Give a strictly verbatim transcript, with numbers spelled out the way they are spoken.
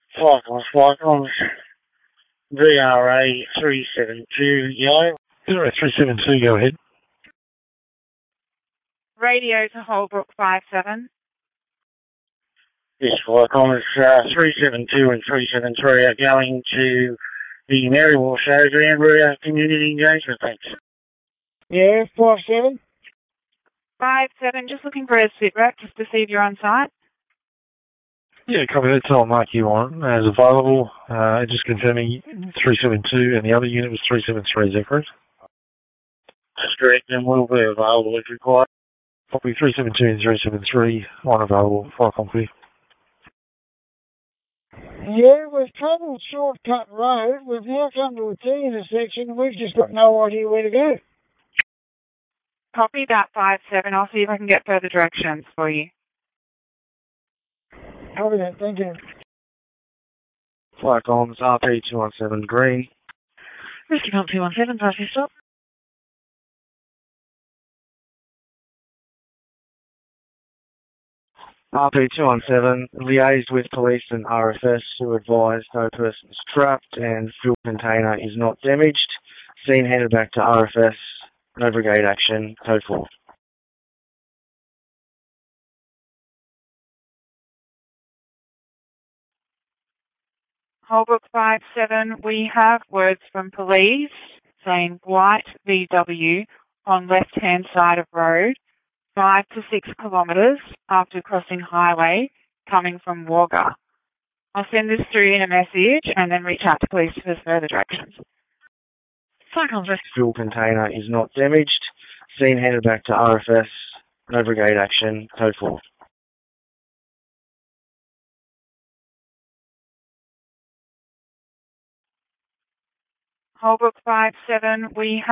Cyclone, Cyclone, V R A three seven two, yo. zero three seven two, go ahead. Radio to Holbrook five seven. This Cyclone is uh, three seven two and three seven three are going to the Marywall Showground for our community engagement, thanks. Yeah, five seven. five seven, just looking for a sit rep just to see if you're on site. Yeah, copy that. Tell Mark you want as available. Uh, just confirming three seven two and the other unit was three seven three, is that correct? That's correct, and will be available if required. Copy three seven two and three seven three, one available, fire copy. Yeah, we've travelled Shortcut Road. We've now come to a T intersection and we've just got no idea where to go. Copy that five seven. I'll see if I can get further directions for you. Copy that, thank you. Flight comms, R P two one seven green. Mister Comp two one seven, press your stop. R P two one seven, liaised with police and R F S who advised no person is trapped and fuel container is not damaged. Scene handed back to R F S, no brigade action, code four. Holbrook five seven, we have words from police saying white V W on left-hand side of road, five to six kilometres after crossing highway coming from Wagga. I'll send this through in a message and then reach out to police for further directions. Cyclones Rescue. Fuel container is not damaged. Scene handed back to R F S, no brigade action, code four. Holbrook five seven, we have